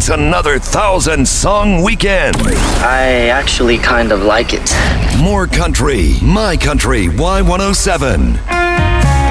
It's another 1,000-song weekend. I actually kind of like it. More country, my country, Y107.